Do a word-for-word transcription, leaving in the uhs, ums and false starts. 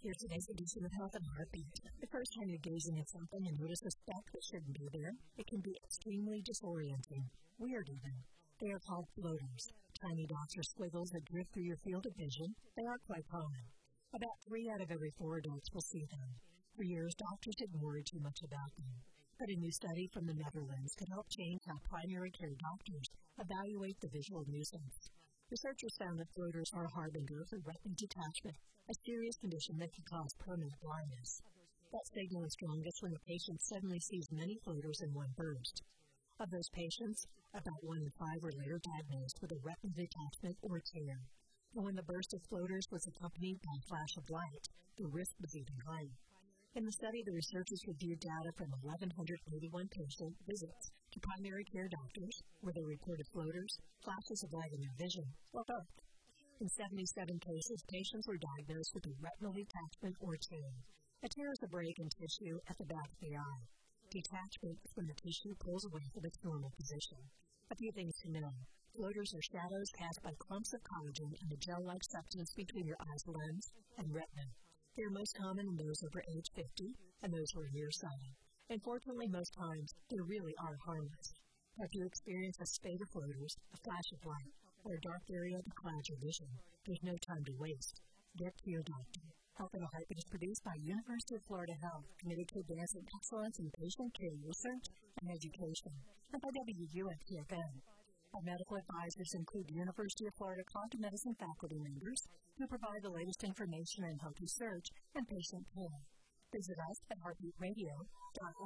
Here's today's edition of Health and Heartbeat. The first time you're gazing at something and notice a speck that shouldn't be there, it can be extremely disorienting. Weird even. They are called floaters. Tiny dots or squiggles that drift through your field of vision. They are quite common. About three out of every four adults will see them. For years, doctors didn't worry too much about them. But a new study from the Netherlands could help change how primary care doctors evaluate the visual nuisance. Researchers found that floaters are a harbinger for retinal detachment, a serious condition that can cause permanent blindness. That signal is strongest when a patient suddenly sees many floaters in one burst. Of those patients, about one in five were later diagnosed with a retinal detachment or tear. And when the burst of floaters was accompanied by a flash of light, the risk was even higher. In the study, the researchers reviewed data from one thousand one hundred eighty-one patient visits to primary care doctors where they reported floaters, flashes of light in their vision, or both. In seventy-seven cases, patients were diagnosed with a retinal detachment or tear. A tear is a break in tissue at the back of the eye. Detachment is when the tissue pulls away from its normal position. A few things to know. Floaters are shadows cast by clumps of collagen and the gel-like substance between your eye's lens and retina. They are most common in those over age fifty and those who are nearsighted. Unfortunately, most times, they really are harmless. If you experience a spate of floaters, a flash of light, or a dark area that clouds your vision, there's no time to waste. Get to your doctor. Health and Heartbeat is produced by University of Florida Health, committed to advancing excellence in patient care research and education, and by W U F T F M. Our medical advisors include the University of Florida Quantum Medicine faculty members who provide the latest information in health research and patient care. Visit us at heartbeat radio dot org.